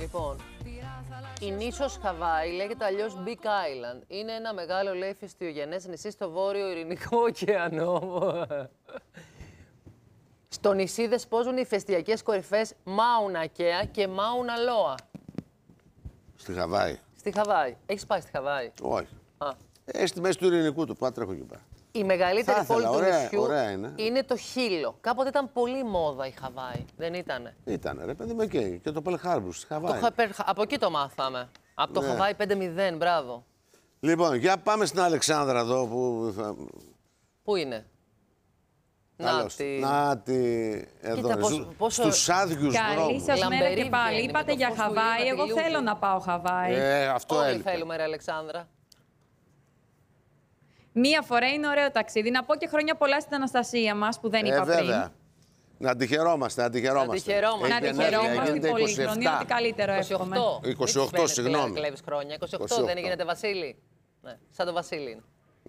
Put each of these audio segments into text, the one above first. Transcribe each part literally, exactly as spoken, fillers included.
Λοιπόν, η νήσος Χαβάη λέγεται αλλιώς Big Island. Είναι ένα μεγάλο, λέει, φεστιογενές νησί στο βόρειο Ειρηνικό ωκεανό. Στο νησί δεσπόζουν οι φεστιακές κορυφές Μάουνα Κέα και Μάουνα Λόα. Στη Χαβάη. Στη Χαβάη. Έχεις πάει στη Χαβάη? Όχι. Α. Ε, στη μέση του Ειρηνικού του, πάντα τρέχω εκεί πέρα. Η μεγαλύτερη Θα πόλη ήθελα, του ωραία, νησιού ωραία είναι. είναι το Χίλο. Κάποτε ήταν πολύ μόδα η Χαβάη, δεν ήτανε? Ήτανε, ρε παιδί μου, εκεί. Και το Πελχάρμπουρ στη Χαβάη. Το, από εκεί το μάθαμε. Από το Ναι. Χαβάη πέντε μηδέν, μπράβο. Λοιπόν, για πάμε στην Αλεξάνδρα εδώ που θα... Πού είναι? Καλώς. Νάτι. Νάτι, εδώ. Κοίτα, πόσο- πόσο- Στους άδειους Καλή δρόμους. σας μέρα Λαμπερή και πάλι. βγαίνει, Είπατε με το για φως του Χαβάη. ήλιου, Εγώ με τη θέλω λούζα. να πάω Χαβάη. Ε, αυτό Όλοι έλειπε. θέλουμε, ρε Αλεξάνδρα. Μία φορά είναι ωραίο ταξίδι. Να πω και χρόνια πολλά στην Αναστασία μας που δεν Ε, είπα πριν. βέβαια. Να τη χαιρόμαστε, να τη χαιρόμαστε. Να τη χαιρόμαστε. Να Έχει τη ενέργεια, χαιρόμαστε γίνεται πολύ είκοσι επτά. χρονιά. Ό,τι καλύτερο είκοσι εύχομαι. οκτώ. είκοσι οκτώ, Δεν συγγνώμη. κλέβεις χρόνια. είκοσι οκτώ, είκοσι οκτώ. δεν γίνετε Βασίλη? Ναι, σαν το Βασίλη είναι.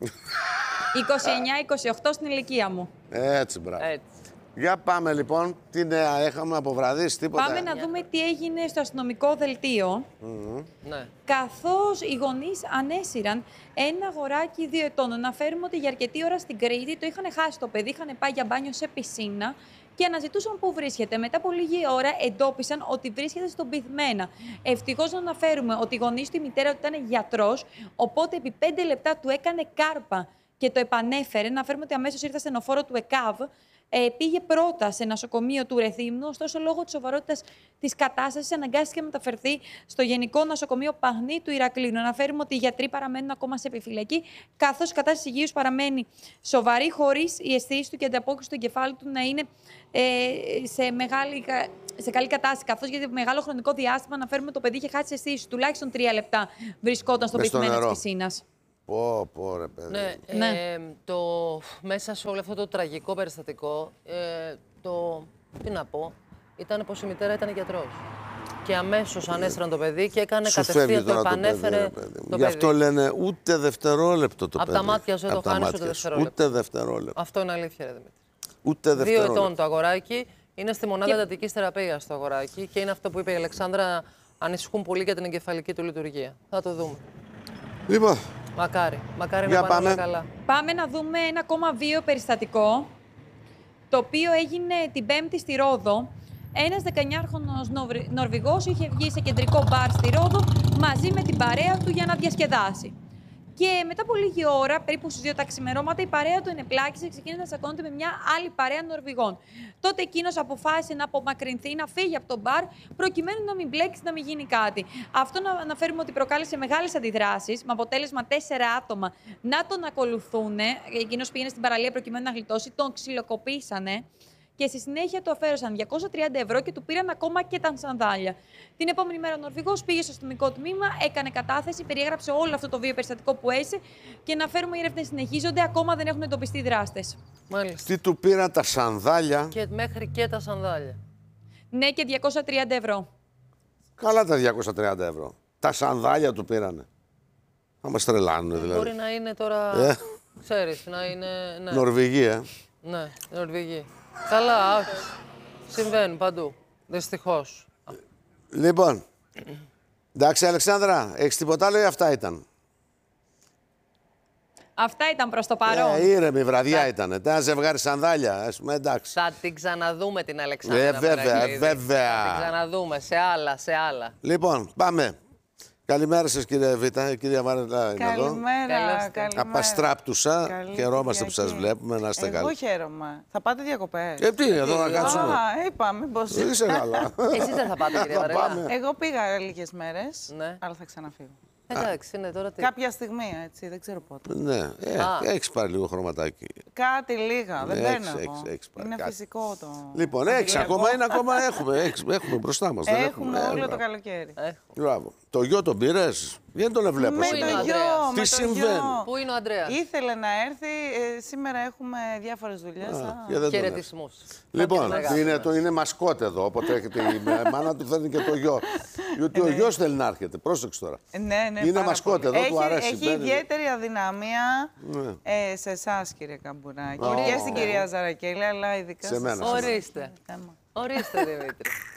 είκοσι εννιά είκοσι οκτώ στην ηλικία μου. Έτσι, μπράβο. Έτσι. Για πάμε λοιπόν. Τι νέα έχαμε από βραδείς, τίποτα. Πάμε να δούμε τι έγινε στο αστυνομικό δελτίο. Ναι. Καθώς οι γονείς ανέσυραν ένα αγοράκι δύο ετών. Να φέρουμε ότι για αρκετή ώρα στην Κρήτη το είχαν χάσει το παιδί, είχαν πάει για μπάνιο σε πισίνα και αναζητούσαν πού βρίσκεται. Μετά από λίγη ώρα εντόπισαν ότι βρίσκεται στον Πυθμένα. Ευτυχώς να αναφέρουμε ότι οι γονείς του, η μητέρα του ήταν γιατρός, οπότε επί πέντε λεπτά του έκανε κάρπα και το επανέφερε. Να φέρουμε ότι αμέσως ήρθε στενοφόρο του ΕΚΑΒ. Ε, πήγε πρώτα σε νοσοκομείο του Ρεθύμνου, ωστόσο λόγω της σοβαρότητας της κατάστασης αναγκάστηκε να μεταφερθεί στο Γενικό Νοσοκομείο Παγνή του Ηρακλείου. Να αναφέρουμε ότι οι γιατροί παραμένουν ακόμα σε επιφυλακή, καθώς η κατάσταση υγείας παραμένει σοβαρή, χωρίς η αισθήση του και η ανταπόκριση του εγκεφάλου του να είναι ε, σε, μεγάλη, σε καλή κατάσταση. Καθώς για μεγάλο χρονικό διάστημα αναφέρουμε ότι το παιδί είχε χάσει τις αισθήσεις, τουλάχιστον τρία λεπτά βρισκόταν στον Μες στο πυθμένα της νερό. πισίνας. Πω, πω, ρε παιδί. Ναι, Ναι. Ε, το, μέσα σε όλο αυτό το τραγικό περιστατικό, ε, το, τι να πω, ήταν πως η μητέρα ήταν γιατρός. Και αμέσως ανέσυραν το παιδί και έκανε Σου κατευθείαν, φεύγει το τώρα το επανέφερε παιδί, το, ρε παιδί μου. το Γι' αυτό παιδί. λένε ούτε δευτερόλεπτο το Απ' παιδί. τα μάτια σου δεν Απ' το τα χάνεις μάτια ούτε σου. δευτερόλεπτο. Ούτε δευτερόλεπτο. Αυτό είναι αλήθεια, ρε Δημήτρη. Ούτε Δύο δευτερόλεπτο. ετών το αγοράκι, είναι στη μονάδα εντατικής θεραπείας το αγοράκι και είναι αυτό που είπε η Αλεξάνδρα, ανησυχούν πολύ για την εγκεφαλική του λειτουργία. Θα το δούμε. Λοιπόν, Μακάρι, μακάρι Για να πάνε όλα πάμε. καλά. Πάμε να δούμε ένα ακόμα βίαιο περιστατικό, το οποίο έγινε την Πέμπτη στη Ρόδο. Ένας δεκαεννιάχρονος Νορβη- Νορβηγός είχε βγει σε κεντρικό μπαρ στη Ρόδο μαζί με την παρέα του για να διασκεδάσει. Και μετά από λίγη ώρα, περίπου στις δύο τα ξημερώματα, η παρέα του ενεπλάκησε και ξεκίνησε να τσακώνεται με μια άλλη παρέα Νορβηγών. Τότε εκείνος αποφάσισε να απομακρυνθεί, να φύγει από τον μπαρ, προκειμένου να μην μπλέξει, να μην γίνει κάτι. Αυτό να αναφέρουμε ότι προκάλεσε μεγάλες αντιδράσεις, με αποτέλεσμα τέσσερα άτομα να τον ακολουθούν. Εκείνος πήγαινε στην παραλία προκειμένου να γλιτώσει, τον ξυλοκοπήσανε. Και στη συνέχεια του αφαίρεσαν διακόσια τριάντα ευρώ και του πήραν ακόμα και τα σανδάλια. Την επόμενη μέρα ο Νορβηγός πήγε στο αστυνομικό τμήμα, έκανε κατάθεση, περιέγραψε όλο αυτό το βίαιο περιστατικό που έζησε και να φέρουμε οι έρευνες συνεχίζονται, ακόμα δεν έχουν εντοπιστεί δράστες. Μάλιστα. τι του πήραν τα σανδάλια. Και μέχρι και τα σανδάλια. Ναι, και διακόσια τριάντα ευρώ. Καλά τα διακόσια τριάντα ευρώ. Τα σανδάλια του πήρανε. Θα μας τρελάνουν δηλαδή. Μπορεί να είναι τώρα, Ε. ξέρεις, να είναι... Ναι, Νορβηγία. ναι, Νορβηγοί. Καλά, όχι. Συμβαίνουν παντού. Δυστυχώς. Λοιπόν, εντάξει Αλεξάνδρα, έχεις τίποτα άλλο ή αυτά ήταν? Αυτά ήταν προς το παρόν. Ε, ήρεμη βραδιά ήταν. Ένα ζευγάρι σανδάλια, ας πούμε, εντάξει. Θα την ξαναδούμε την Αλεξάνδρα. Ε, βέβαια, Μερακλήδη. βέβαια. Θα την ξαναδούμε σε άλλα, σε άλλα. Λοιπόν, πάμε. Καλημέρα σας κύριε Βίτα, η κυρία Βάρελα είναι εδώ. Καλημέρα, Καλώς ήρθατε. καλημέρα. Απαστράπτουσα, Καλή χαιρόμαστε που σας Κυριακή. βλέπουμε, να είστε Εγώ καλοί. χαίρομαι. Θα πάτε διακοπές. Ε, τι, εδώ να κάτσουμε. Α, είπα, μήπως... Είσαι καλά. Εσείς δεν θα πάτε, κυρία Θα Βαρέλα. πάμε. Εγώ πήγα λίγες μέρες, Ναι. αλλά θα ξαναφύγω. Εντάξει, είναι τώρα τι. Κάποια στιγμή, έτσι, δεν ξέρω πότε. Ναι, ε, Α. έχεις πάρει λίγο χρωματάκι. Κάτι λίγα, δεν Ναι, παίρνω έχεις, εγώ. έχεις, έχεις πάρει Είναι κάτι. φυσικό το... Λοιπόν, το έχεις Κυριακό. ακόμα, είναι ακόμα, έχουμε, έχεις, έχουμε μπροστά μας. δεν Έχουμε όλο ε, το καλοκαίρι. Έχω. Μπράβο. Το γιο τον πήρες, δεν τον βλέπω Με σήμερα. είναι ο το γιο, Ανδρέας? με Τι το συμβαίνει? γιο. Πού είναι ο Ανδρέας? Ήθελε να έρθει, ε, σήμερα έχουμε διάφορες δουλειές. Α, α. και δεν τον έρθει. Χαιρετισμούς. Λοιπόν, Μεγάλο. είναι, το, είναι μασκότ εδώ, οπότε έχετε η μάνα του φέρνει και το γιο. Γιατί ο γιος θέλει να έρχεται, πρόσεξε τώρα. Ε, Ναι, ναι, Είναι πάρα μασκότ πολύ. εδώ, έχει, του αρέσει, Έχει παίρνει. ιδιαίτερη αδυναμία Ναι. ε, σε εσά, κύριε Καμπουράκη. Ω. Και στην κυρία Ζαρακέλη, αλλά ειδικά Σε μένα, σε μένα. Ορίστε. Θέμα. Ορίστε, Δημήτρη.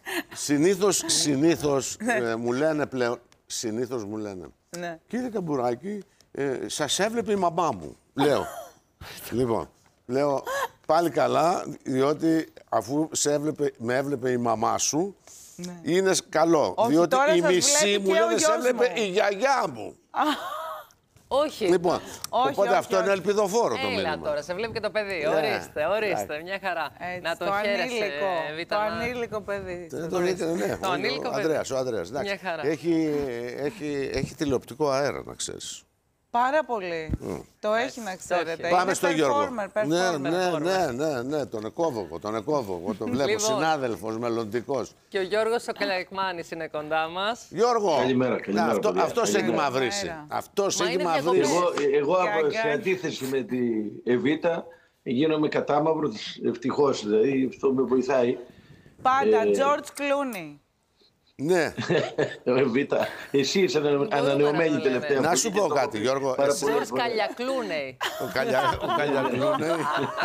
συνήθως, συνήθως ε, μου λένε πλέον, συνήθως μου λένε, Ναι. κύριε Καμπουράκη, ε, σας έβλεπε η μαμά μου. Λέω, λοιπόν, λέω, πάλι καλά, διότι αφού σε έβλεπε, με έβλεπε η μαμά σου, Ναι. είναι καλό. Όχι, διότι τώρα η σας μισή βλέπει μου και ο λένε, σε γιος έβλεπε μου. η γιαγιά μου. Όχι. Λοιπόν, Όχι, οπότε όχι, αυτό όχι. είναι ελπιδοφόρο το μήνυμα. Έλα τώρα, σε βλέπει και το παιδί. Ναι. Ορίστε, ορίστε, Εντάξει. μια χαρά. Έτσι, Να το το χαίρεσαι, ανήλικο, Βίτα. το να- ανήλικο παιδί. Ε, το δείτε, ναι. Το ανήλικο ο παιδί. Ανδρέας, ο Ανδρέας. εντάξει. Μια χαρά. Έχει, έχει, έχει τηλεοπτικό αέρα, να ξέρεις. Πάρα πολύ. Το έχει να ξέρετε. έχει. Είναι Πάμε στον Γιώργο. performer, Ναι, performer. ναι, ναι, ναι, ναι, τον εκόβω, τον εκόβω. Εγώ τον βλέπω, Λοιπόν. συνάδελφος, μελλοντικός. Και ο Γιώργος ο Καλαϊκμάνης είναι κοντά μας. Γιώργο, Καλημέρα, καλημέρα, αυτό, παιδιά. αυτός έχει Καλημέρα. μαυρίσει. Αυτός Μα έχει είναι μαυρίσει. διακοπές. Εγώ, εγώ από, Γκάγκα. σε αντίθεση με τη Εβίτα γίνομαι κατάμαυρο, ευτυχώς, δηλαδή αυτό με βοηθάει. Πάντα, Ε, George Clooney. Ναι, Εβίτα, εσύ είσαι ανα- ανανεωμένη να το τελευταία. λέμε. Να φορά σου και πω το κάτι, έχω Γιώργο, πάρα εσύ- πολλές Τζορτζ φορές. Καλιακλούνεϊ. ο Καλιά- ο Καλιακλούνεϊ.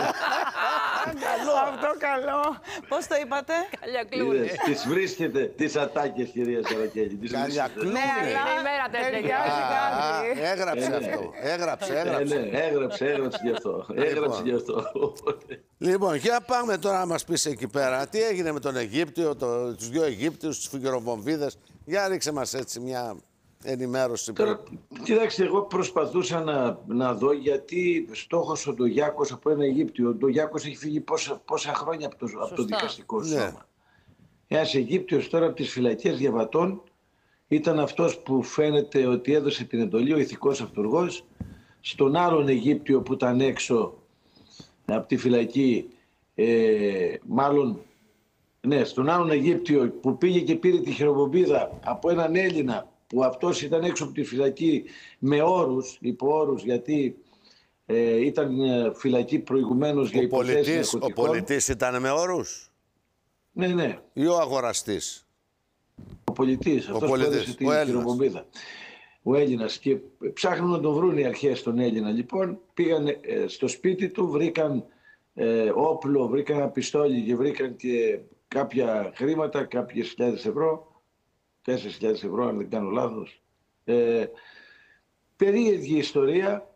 Αυτό καλό. Πώς το είπατε? Καλιακλούνεϊ. Είδες, τις βρίσκεται, τις ατάκες, κυρία Σαρακέλη. Τις βρίσκεται. Καλιακλούνεϊ. Ναι, αλλά Είναι η μέρα τέτοια. ταιριάζει Α, κάτι. έγραψε αυτό. Έγραψε, Ε, έγραψε. ναι, έγραψε, έγραψε γι' αυτό. Έγραψε γι' αυτό. Λοιπόν, για πάμε τώρα να μας πεις εκεί πέρα. Τι έγινε με τον Αιγύπτιο, το, τους δύο Αιγύπτιους, τους φιγεροβομβίδες. Για ρίξε μας έτσι μια ενημέρωση. Τώρα, κοιτάξτε, εγώ προσπαθούσα να, να δω γιατί στόχος ο Ντογιάκος από ένα Αιγύπτιο. Ο Ντογιάκος έχει φύγει πόσα, πόσα χρόνια από το, από το Σωστά. δικαστικό Ναι. σώμα. Ένας Αιγύπτιος τώρα από τις φυλακές διαβατών ήταν αυτός που φαίνεται ότι έδωσε την εντολή, ο ηθικός αυτουργός, στον άλλον Αιγύπτιο που ήταν έξω από τη φυλακή, ε, μάλλον, ναι, στον άλλον Αιγύπτιο που πήγε και πήρε τη χειροβομβίδα από έναν Έλληνα που αυτός ήταν έξω από τη φυλακή με όρους, υπό όρους, γιατί ε, ήταν ε, φυλακή προηγουμένως για Ο υποθέσεις πολιτής, ο ναρκωτικών. πολιτής ήταν με όρους Ναι, ναι. ή ο αγοραστής. Ο πολιτής, αυτός πολιτής, που έδωσε ο την Έλληνας. χειροβομβίδα. Ο Έλληνας. Και ψάχνουν να τον βρουν οι αρχές τον Έλληνα. Λοιπόν, πήγαν ε, στο σπίτι του, βρήκαν ε, όπλο, βρήκαν ένα πιστόλι και βρήκαν και κάποια χρήματα, κάποιες χιλιάδες ευρώ. Τέσσερις χιλιάδες ευρώ, αν δεν κάνω λάθος. Ε, περίεργη ιστορία.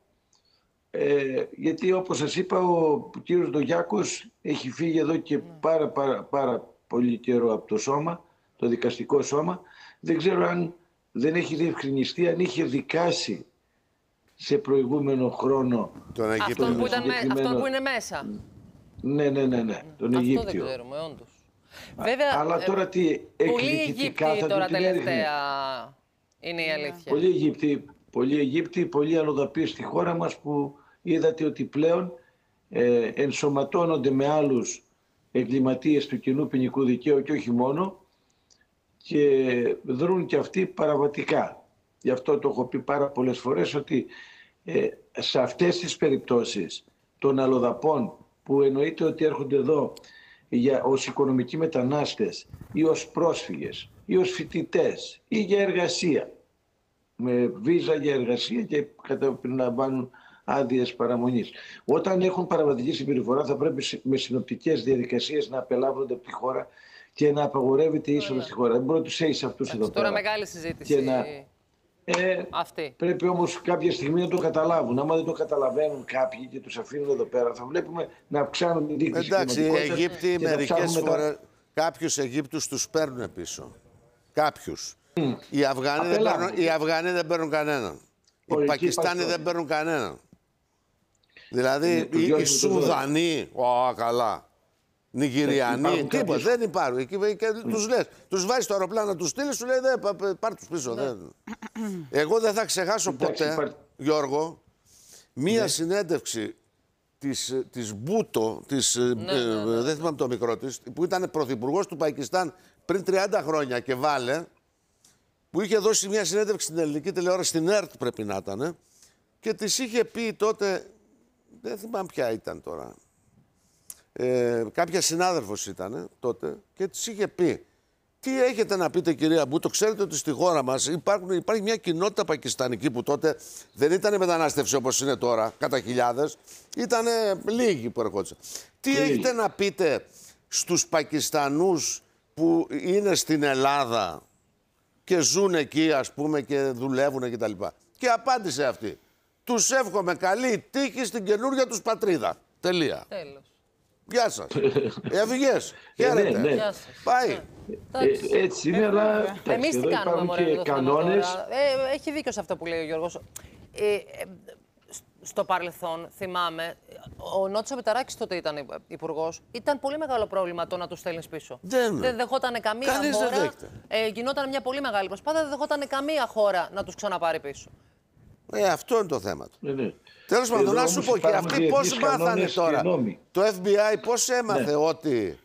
Ε, γιατί όπως σας είπα ο κύριος Ντογιάκος έχει φύγει εδώ και πάρα, πάρα, πάρα πολύ καιρό από το σώμα, το δικαστικό σώμα. Δεν ξέρω αν δεν έχει διευκρινιστεί, αν είχε δικάσει σε προηγούμενο χρόνο Τον Αιγύπτιο. Αυτόν που, ήταν με, συγκεκριμένο- αυτόν που είναι μέσα. ναι, ναι, ναι, ναι, τον Αυτό Αιγύπτιο. δεν ξέρουμε, όντως. Βέβαια, Αλλά ε, τώρα τι, πολλοί εκδικητικά Αιγύπτιοι θα τώρα του την έριχνε. τελευταία είναι η αλήθεια. Πολλοί Αιγύπτιοι, πολλοί Αιγύπτιοι, πολλοί αλλοδαποί στη χώρα μας που είδατε ότι πλέον ε, ενσωματώνονται με άλλους εγκληματίες του κοινού ποινικού δικαίου και όχι μόνο και δρούν και αυτοί παραβατικά. Γι' αυτό το έχω πει πάρα πολλές φορές ότι ε, σε αυτές τις περιπτώσεις των αλλοδαπών που εννοείται ότι έρχονται εδώ για, ως οικονομικοί μετανάστες ή ως πρόσφυγες ή ως φοιτητές ή για εργασία, με βίζα για εργασία και καταλαμβάνουν άδειες παραμονής. Όταν έχουν παραβατική συμπεριφορά θα πρέπει με συνοπτικές διαδικασίες να απελάβονται από τη χώρα και να απαγορεύεται η είσοδος στη χώρα. Δεν μπορεί να τους έχεις αυτούς εδώ Τώρα πέρα. μεγάλη συζήτηση Και να- Ε, αυτή. πρέπει όμως κάποια στιγμή να το καταλάβουν. Άμα δεν το καταλαβαίνουν κάποιοι και τους αφήνουν εδώ πέρα, θα βλέπουμε να αυξάνουν την δίκτυα. Εντάξει, οι Αιγύπτιοι μερικές φορές κάποιους Αιγύπτους τους παίρνουν πίσω. Κάποιους. Οι Αφγανοί, δεν Απελάβουν. παίρνουν, οι Αφγανοί δεν παίρνουν κανέναν. Οι Πολιτική Πακιστάνοι παστόρια. δεν παίρνουν κανέναν. Δηλαδή Είναι, τους οι, οι διώχνουν το δώρο. Σουδανοί, ω, καλά. Νιγηριανοί, Υπάρχουν τίποτα, κάποιες- δεν υπάρχουν. Εκεί, και τους λες, τους βάζεις στο αεροπλάνο να τους στείλεις, σου λέει «Δε, πα- πα- πάρ' τους πίσω». Δεν. Εγώ δεν θα ξεχάσω Εντάξει, ποτέ, υπάρχει- Γιώργο, μία συνέντευξη της, της Μπούτο, της, ε, ε, δεν θυμάμαι το μικρό της, που ήταν πρωθυπουργός του Πακιστάν πριν τριάντα χρόνια και βάλε, που είχε δώσει μια συνέντευξη στην ελληνική τηλεόραση, στην ΕΡΤ πρέπει να ήταν, και της είχε πει τότε, δεν θυμάμαι ποια ήταν τώρα, ε, κάποια συνάδελφος ήταν τότε και της είχε πει τι έχετε να πείτε κυρία Μπούτο, ξέρετε ότι στη χώρα μας υπάρχουν, υπάρχει μια κοινότητα πακιστανική που τότε δεν ήταν μετανάστευση όπως είναι τώρα, κατά χιλιάδες, ήταν λίγοι που ερχόντουσαν. Τι Λίγοι. έχετε να πείτε στους Πακιστανούς που είναι στην Ελλάδα και ζουν εκεί, ας πούμε, και δουλεύουν κτλ. Και, και απάντησε αυτή. Τους εύχομαι καλή τύχη στην καινούργια τους πατρίδα. Τελεία. Τέλος. Γεια σας. Έφυγες. Χαίρετε. ναι, ναι. Γεια σας. Πάει. Ε, έτσι είναι, αλλά Εμείς τι εδώ κάνουμε, υπάρχουν μωρέ, και με το θέμα κανόνες. τώρα. Ε, έχει δίκιο σε αυτό που λέει ο Γιώργος. Ε, ε, στο παρελθόν, θυμάμαι, ο Νότσο Πεταράκης τότε ήταν υπουργός. Ήταν πολύ μεγάλο πρόβλημα το να τους στέλνεις πίσω. Δεν, δεν δεχόταν καμία Κανείς δεν χώρα. δέχεται. Ε, γινόταν μια πολύ μεγάλη προσπάθεια, δεν δεχόταν καμία χώρα να τους ξαναπάρει πίσω. Ε, αυτό είναι το θέμα του. Ναι, ναι. Τέλος πάντων, Εδώ να σου όμως πω, και υπάρχουν αυτοί πώς διεθνείς μάθανε κανόνες τώρα. και νόμοι. Το Εφ Μπι Άι πώς έμαθε Ναι. ότι...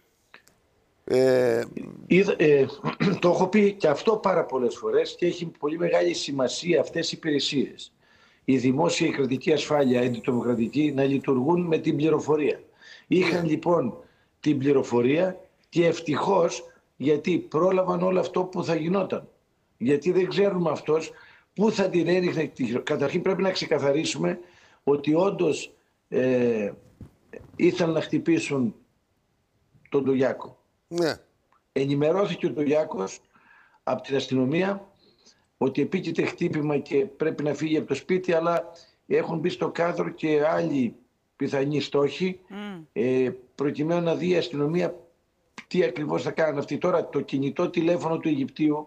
Ε, Είδα, ε, το έχω πει και αυτό πάρα πολλές φορές και έχει πολύ μεγάλη σημασία αυτές οι υπηρεσίες. Η δημόσια, η κρατική ασφάλεια, η αντιτρομοκρατική, να λειτουργούν με την πληροφορία. Είχαν λοιπόν την πληροφορία και ευτυχώς, γιατί πρόλαβαν όλο αυτό που θα γινόταν. Γιατί δεν ξέρουμε αυτός πού θα την έριχνε. Καταρχήν πρέπει να ξεκαθαρίσουμε ότι όντως ε, ήθελαν να χτυπήσουν τον Ντογιάκο. ναι. Ενημερώθηκε ο Ντογιάκος από την αστυνομία ότι επίκειται χτύπημα και πρέπει να φύγει από το σπίτι, αλλά έχουν μπει στο κάδρο και άλλοι πιθανοί στόχοι, mm. ε, προκειμένου να δει η αστυνομία τι ακριβώς θα κάνουν αυτοί. Τώρα το κινητό τηλέφωνο του Αιγυπτίου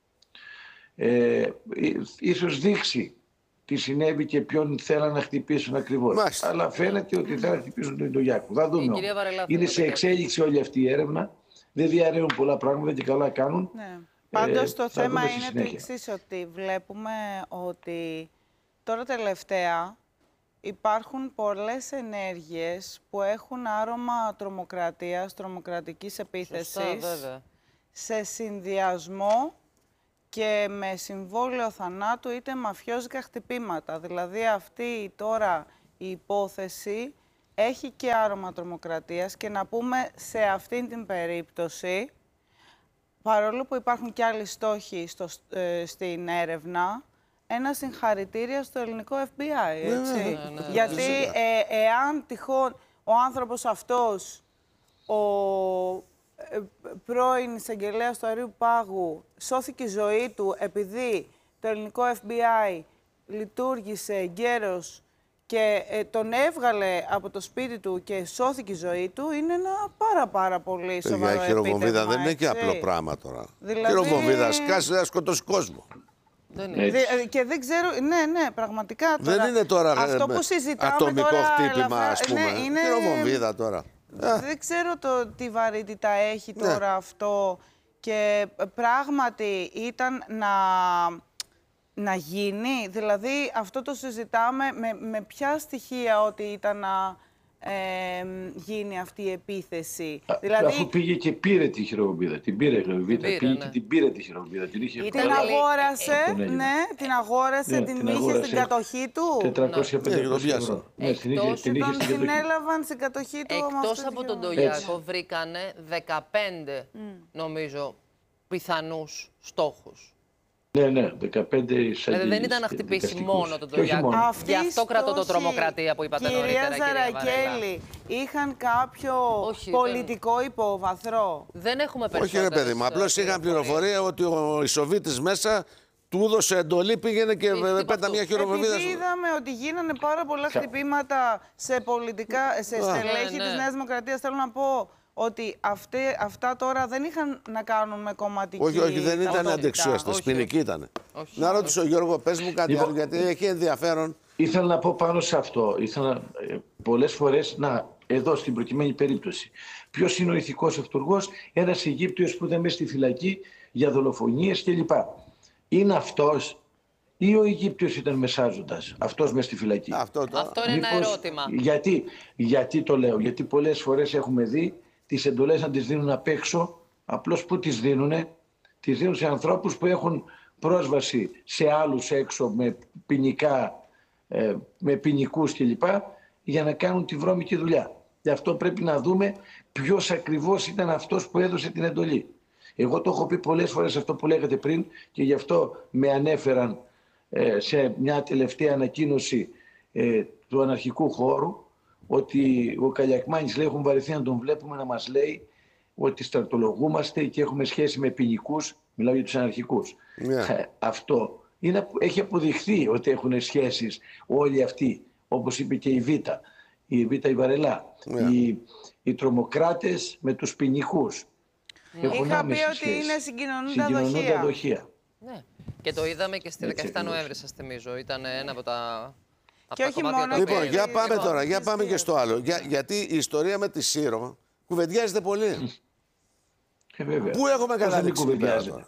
ε, ίσως δείξει τι συνέβη και ποιον θέλαν να χτυπήσουν ακριβώς. Μάλιστα. Αλλά φαίνεται ότι θέλουν να χτυπήσουν τον Ντογιάκο. Θα δούμε. Είναι σε εξέλιξη όλη αυτή η έρευνα. Δεν διαρρέουν πολλά πράγματα και καλά κάνουν. Ναι. Πάντως Ε, το θα θέμα δούμε στη είναι το συνέχεια. εξής, ότι βλέπουμε ότι τώρα τελευταία υπάρχουν πολλές ενέργειες που έχουν άρωμα τρομοκρατίας, τρομοκρατικής επίθεσης, Σωστά, βέβαια. σε συνδυασμό και με συμβόλαιο θανάτου είτε μαφιόζικα χτυπήματα. Δηλαδή αυτή τώρα η υπόθεση έχει και άρωμα τρομοκρατίας και να πούμε σε αυτήν την περίπτωση, παρόλο που υπάρχουν και άλλοι στόχοι στο, ε, στην έρευνα, ένα συγχαρητήρια στο ελληνικό Εφ Μπι Άι, έτσι. ναι, ναι, ναι, Γιατί φυσικά. ε, εάν τυχόν ο άνθρωπος αυτός, ο ε, πρώην εισαγγελέας του Αρείου Πάγου, σώθηκε η ζωή του επειδή το ελληνικό Εφ Μπι Άι λειτουργήσε εγκαίρος και ε, τον έβγαλε από το σπίτι του και σώθηκε η ζωή του, είναι ένα πάρα πάρα πολύ σοβαρό Για χειροβομβίδα επίτευγμα, δεν είναι και έτσι. απλό πράγμα τώρα. Δηλαδή- Χειροβομβίδα, σκάσει, θα σκοτώσει κόσμο. Δεν Ναι. είναι. Δε- και δεν ξέρω, ναι, ναι, πραγματικά τώρα. Δεν είναι τώρα αυτό ε, που συζητάμε ατομικό τώρα, χτύπημα, ελαφρά- ας πούμε. Ναι, είναι... Χειροβομβίδα τώρα. Δεν ξέρω το τι βαρύτητα έχει Ναι. τώρα αυτό και πράγματι ήταν να, να γίνει. Δηλαδή αυτό το συζητάμε με, με ποια στοιχεία ότι ήταν να ε, γίνει αυτή η επίθεση. Α, δηλαδή, Αφού πήγε και πήρε τη χειροβομβίδα. Την πήρε η χειροβομβίδα. πήρε, Πήγε ναι. και την πήρε τη χειροβομβίδα. Την είχε Ήταν την βγάλει. αγόρασε, από τον Έλληνα. ναι, την αγόρασε, Ναι, την, την είχε αγόρασε. στην κατοχή του. τετρακόσια Ναι, το πεντακόσια πιάσα. ευρώ. Ναι, την είχε, Εκτός την είχε Τον στην την κατοχή. έλαβαν στην κατοχή του. με Εκτός αυτό από το τον γεγονός. Ντογιάκο βρήκανε δεκαπέντε, νομίζω, πιθανούς στόχους. Ναι, ναι, δεκαπέντε εισαγγελίες. Δηλαδή δεν ήταν να χτυπήσει δικαστικούς. μόνο τον Και όχι Ντογιάκο. μόνο. Αυτή Γι' αυτό η κρατώ το στόχη, τρομοκρατία που είπατε κυρία νωρίτερα, κυρία Ζαρακέλη, είχαν κάποιο Όχι, πολιτικό υπόβαθρο. Δεν έχουμε Όχι περισσότερες... ρε παιδί μου, απλώς ε, είχαν πληροφορίες. πληροφορία ότι ο Ισοβίτης μέσα του έδωσε εντολή, πήγαινε και Τι- τι πέτα αυτό. μια χειροβομβίδα. Επειδή είδαμε ότι γίνανε πάρα πολλά χτυπήματα σε πολιτικά, σε στελέχη Ναι, ναι. της Νέας Δημοκρατίας, θέλω να πω ότι αυτοί, αυτά τώρα δεν είχαν να κάνουν με κομματική Όχι, όχι, δεν ήταν ταυτότητα. αντεξιώστες, Όχι, ποινική ήταν. Όχι. Να ρωτήσω, Γιώργο, πες μου κάτι Λοιπόν, άλλο, γιατί έχει ενδιαφέρον. Ήθελα να πω πάνω σε αυτό. Ήθελα ε, πολλές φορές, να, εδώ στην προκειμένη περίπτωση, ποιος είναι ο ηθικός αυτούργος, ένας Αιγύπτιος που ήταν μέσα στη φυλακή για δολοφονίες κλπ. Είναι αυτός ή ο Αιγύπτιος ήταν μεσάζοντας, αυτός μέσα στη φυλακή. Αυτό τώρα. Αυτό είναι ένα Μήπως- ερώτημα. Γιατί, γιατί το λέω, γιατί πολλές φορές έχουμε δει τις εντολές να τις δίνουν απ' έξω, απλώς που τις δίνουνε, τις δίνουν σε ανθρώπους που έχουν πρόσβαση σε άλλους έξω με ποινικά, ε, με ποινικούς κλπ, για να κάνουν τη βρώμικη δουλειά. Γι' αυτό πρέπει να δούμε ποιος ακριβώς ήταν αυτός που έδωσε την εντολή. Εγώ το έχω πει πολλές φορές αυτό που λέγατε πριν και γι' αυτό με ανέφεραν ε, σε μια τελευταία ανακοίνωση ε, του αναρχικού χώρου, ότι ο Καλιακμάνης, λέει, έχουν βαρεθεί να τον βλέπουμε να μας λέει ότι στρατολογούμαστε και έχουμε σχέση με ποινικούς, μιλάω για τους αναρχικούς. Yeah. Αυτό είναι, έχει αποδειχθεί ότι έχουν σχέσεις όλοι αυτοί, όπως είπε και η Βίτα, η Βίτα η Βαρελά, Yeah. οι, οι τρομοκράτες με τους ποινικούς. Mm. Είχα πει ότι σχέση. Είναι συγκοινωνούντα δοχεία. δοχεία. Ναι. Και το είδαμε και στη δεκαεφτά Νοέμβρη, σας θυμίζω. Ήταν ένα από τα... Και όχι μόνο. Λοιπόν, για πάμε λοιπόν, τώρα, για πάμε και στο άλλο. Για, γιατί η ιστορία με τη Σύρο κουβεντιάζεται πολύ. Ε, βέβαια. Πού έχουμε καταλήξει κουβεντιάζεται.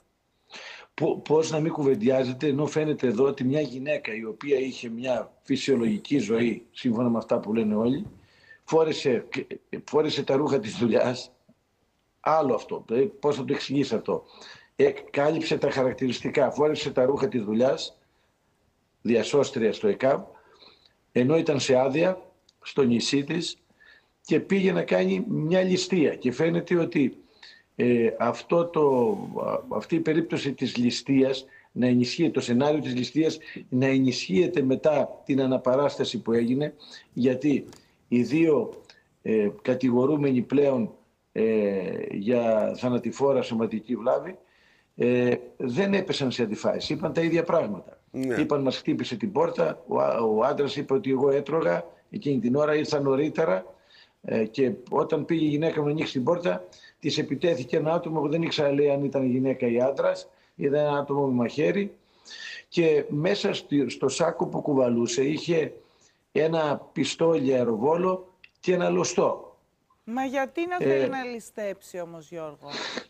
Πώς να μην κουβεντιάζεται, ενώ φαίνεται εδώ ότι μια γυναίκα η οποία είχε μια φυσιολογική ζωή, σύμφωνα με αυτά που λένε όλοι, φόρεσε, φόρεσε τα ρούχα της δουλειάς. Άλλο αυτό. Πώς θα το εξηγήσει αυτό. Ε, κάλυψε τα χαρακτηριστικά, φόρεσε τα ρούχα της δουλειάς, διασώστρια στο ΕΚΑΒ, ενώ ήταν σε άδεια στο νησί της και πήγε να κάνει μια ληστεία. Και φαίνεται ότι ε, αυτό το, αυτή η περίπτωση της ληστείας να ενισχύει, το σενάριο της ληστείας να ενισχύεται μετά την αναπαράσταση που έγινε, γιατί οι δύο ε, κατηγορούμενοι πλέον ε, για θανατηφόρα σωματική βλάβη ε, δεν έπεσαν σε αντιφάσεις, είπαν τα ίδια πράγματα. Ναι. Είπαν, μας χτύπησε την πόρτα, ο, ο άντρας είπε ότι εγώ έτρωγα, εκείνη την ώρα ήρθα νωρίτερα ε, και όταν πήγε η γυναίκα μου να ανοίξει την πόρτα, της επιτέθηκε ένα άτομο που δεν ήξερα, λέει, αν ήταν γυναίκα ή άντρας, είδα ένα άτομο με μαχαίρι και μέσα στο, στο σάκο που κουβαλούσε είχε ένα πιστόλι αεροβόλο και ένα λωστό. Μα γιατί να θέλει ε, να ληστέψει όμως, Γιώργο?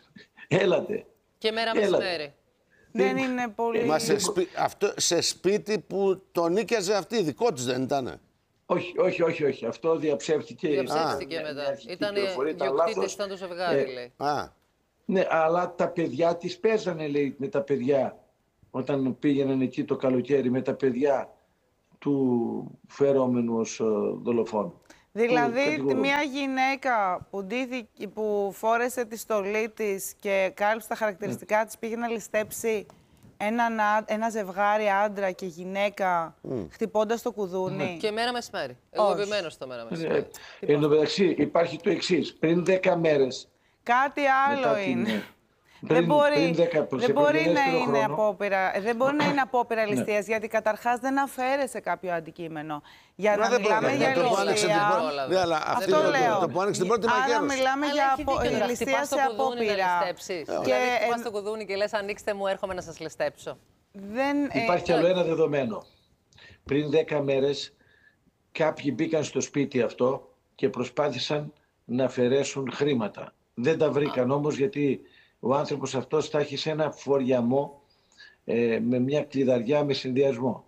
Έλατε. Και μέρα μεσημέρι. Δεν είναι πολύ... Μα σε, σπί... Αυτό, σε σπίτι που τον νίκιαζε αυτή, δικό της δεν ήτανε? Όχι, όχι, όχι, όχι. Αυτό διαψεύτηκε. Διαψεύτηκε Α, μετά. Ήταν διοκτήτης, ήταν το ζευγάρι, ε, λέει. Α. Ναι, αλλά τα παιδιά της παίζανε, λέει, με τα παιδιά. Όταν πήγαιναν εκεί το καλοκαίρι με τα παιδιά του φερόμενου ως δολοφόνου. Δηλαδή, μια γυναίκα που, ντύθηκε, που φόρεσε τη στολή της και κάλυψε τα χαρακτηριστικά της, πήγε να ληστέψει ένα, ένα ζευγάρι άντρα και γυναίκα, mm. χτυπώντας το κουδούνι. Και μέρα μεσημέρι. Εγώ επιμένω στο μέρα μεσημέρι. Ε, εν τω μεταξύ, υπάρχει το εξής. Πριν δέκα μέρες... Κάτι άλλο είναι. Την... Πριν, δεν μπορεί, δέκα, δεν μπορεί να είναι απόπειρα, δεν μπορεί να είναι απόπειρα ληστείας, γιατί καταρχάς δεν αφαίρεσε κάποιο αντικείμενο. Για να μιλάμε για ληστεία, αυτό λέω. Άρα μιλάμε για ληστεία σε απόπειρα. Δηλαδή χτυπάς στο κουδούνι και λες ανοίξτε μου, έρχομαι να σας ληστέψω. Υπάρχει κι άλλο ένα δεδομένο. Πριν δέκα μέρες κάποιοι μπήκαν στο σπίτι αυτό και προσπάθησαν να αφαιρέσουν χρήματα. Δεν τα βρήκαν όμως, γιατί ο άνθρωπος αυτός θα έχει σε ένα φοριαμό ε, με μια κλειδαριά με συνδυασμό.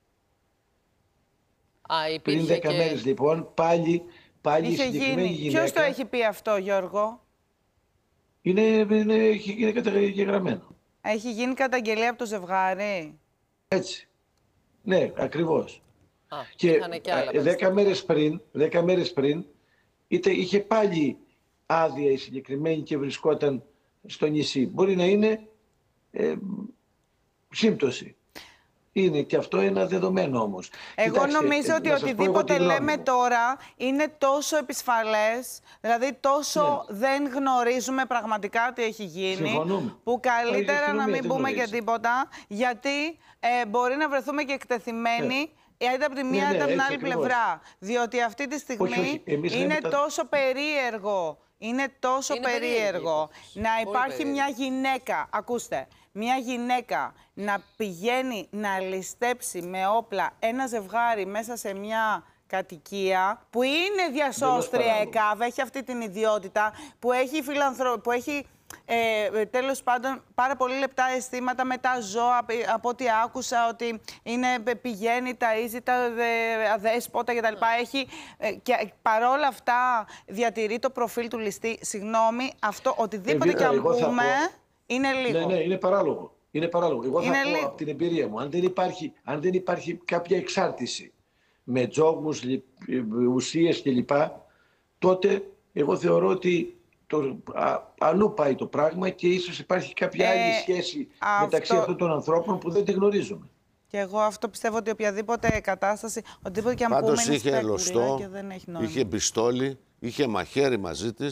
Α, πριν δέκα και... μέρες λοιπόν πάλι, πάλι η συγκεκριμένη γίνει. Γυναίκα... Ποιος το έχει πει αυτό, Γιώργο? Είναι, είναι, είναι καταγεγραμμένο. Έχει γίνει καταγγελία από το ζευγάρι. Έτσι. Ναι, ακριβώς. Α, και και δέκα μέρες πριν, δέκα μέρες πριν είτε, είχε πάλι άδεια η συγκεκριμένη και βρισκόταν στο νησί. Μπορεί να είναι ε, σύμπτωση. Είναι και αυτό ένα δεδομένο όμως. Εγώ Κοιτάξτε, νομίζω ότι οτιδήποτε λέμε τώρα είναι τόσο επισφαλές, δηλαδή τόσο ναι. δεν γνωρίζουμε πραγματικά τι έχει γίνει, Συμφωνούμε. που καλύτερα να μην πούμε και τίποτα, γιατί ε, μπορεί να βρεθούμε και εκτεθειμένοι ναι. είτε από τη μία είτε ναι, ναι, από την άλλη ακριβώς. πλευρά. Διότι αυτή τη στιγμή όχι, όχι. είναι τα... τόσο περίεργο. Είναι τόσο είναι περίεργο να υπάρχει περίεργο. μια γυναίκα, ακούστε, μια γυναίκα να πηγαίνει να ληστέψει με όπλα ένα ζευγάρι μέσα σε μια κατοικία που είναι διασώστρια ΕΚΑΒ, έχει αυτή την ιδιότητα, που έχει, φιλανθρο... που έχει ε, τέλος πάντων πάρα πολύ λεπτά αισθήματα με τα ζώα, από ό,τι άκουσα ότι είναι, πηγαίνει, ταΐζει τα αδέσποτα κτλ. Έχει, ε, και παρόλα αυτά διατηρεί το προφίλ του ληστή. Συγγνώμη, αυτό οτιδήποτε ε, και αν πούμε είναι λίγο. Ναι, ναι, είναι παράλογο. Είναι παράλογο. Εγώ είναι θα πω λίγο. από την εμπειρία μου, αν δεν υπάρχει, αν δεν υπάρχει κάποια εξάρτηση με τζόγους, ουσίες κλπ, τότε εγώ θεωρώ ότι το, α, αλλού πάει το πράγμα και ίσως υπάρχει κάποια άλλη ε, σχέση αυτό... μεταξύ αυτών των ανθρώπων που δεν τη γνωρίζουμε. Και εγώ αυτό πιστεύω ότι οποιαδήποτε κατάσταση, οτιδήποτε και αν Πάντως πούμε είχε λωστό, και δεν έχει νόημα. είχε πιστόλι, είχε μαχαίρι μαζί της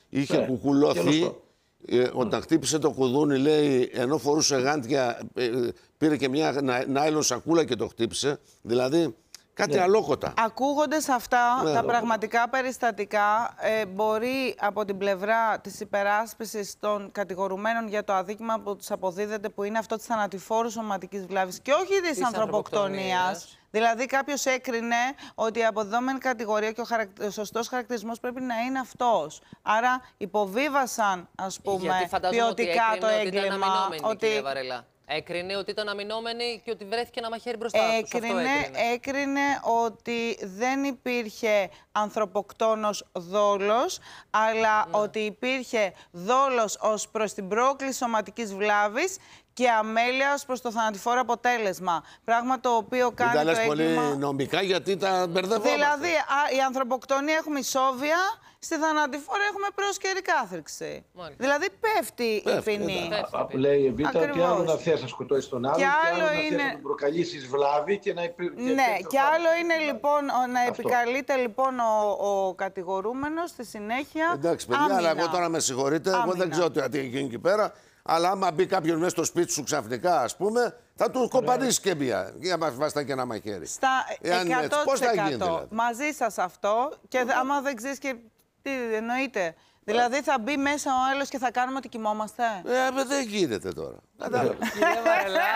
είχε Ναι, κουκουλώθει. Ε, όταν χτύπησε το κουδούνι, λέει, ενώ φορούσε γάντια, ε, πήρε και μια νάιλον σακούλα και το χτύπησε. Δηλαδή, κάτι ναι. αλόκοτα. Ακούγοντας αυτά Ναι. τα πραγματικά περιστατικά, ε, μπορεί από την πλευρά της υπεράσπισης των κατηγορουμένων για το αδίκημα που τους αποδίδεται, που είναι αυτό της θανατηφόρου σωματικής βλάβης και όχι της, Της ανθρωποκτονίας. ανθρωποκτονίας. Δηλαδή, κάποιος έκρινε ότι η αποδεδόμενη κατηγορία και ο, χαρακ... ο σωστός χαρακτηρισμός πρέπει να είναι αυτός. Άρα, υποβίβασαν, ας πούμε, Γιατί φαντάζομαι ποιοτικά ότι το έκρινε ότι ήταν έγκλημα. αμυνόμενη, Ότι... κυρία Βαρελά. Έκρινε ότι ήταν αμυνόμενη και ότι βρέθηκε ένα μαχαίρι μπροστά τους. Αυτό Έκρινε, έκρινε. έκρινε ότι δεν υπήρχε ανθρωποκτόνος δόλος, αλλά Ναι. ότι υπήρχε δόλος ως προς την πρόκληση σωματικής βλάβης και αμέλεια ως προς το θανατηφόρο αποτέλεσμα. Πράγμα το οποίο Μην κάνει τα το λες έγκλημα... πολύ νομικά, γιατί τα μπερδευόμαστε. Δηλαδή, α, η ανθρωποκτονία έχουμε ισόβια, στη θανατηφόρα έχουμε πρόσκαιρη κάθριξη. Μάλιστα. Δηλαδή, πέφτει, Πέφτει, η ποινή. εντάξει. Από λέει η Εβίτα ότι Ακριβώς. άλλο να θες να σκοτώσεις τον άλλον Και και άλλο άλλο να είναι- θες να τον προκαλήσεις βλάβη και να υπήρχε. Ναι, και άλλο είναι λοιπόν ο- να Αυτό. επικαλείται λοιπόν ο, ο κατηγορούμενος στη συνέχεια. Εντάξει, παιδιά, άμυνα. αλλά εγώ τώρα με συγχωρείτε, εγώ δεν Άμυνα. ξέρω τι τι γίνει εκεί πέρα. Αλλά άμα μπει κάποιο μέσα στο σπίτι σου ξαφνικά, ας πούμε, θα του κοπανίσει και μία. Για να βάστα και ένα μαχαίρι. Στα Εάν είναι έτσι, πώς θα γίνει, δηλαδή? μαζί σας αυτό και δε- άμα δεν ξέρεις και τι εννοείται. Δηλαδή θα μπει μέσα ο άλλος και θα κάνουμε ότι κοιμόμαστε. Ε, δεν γίνεται τώρα. Κατάλαβες. Κυρία Βαρελά.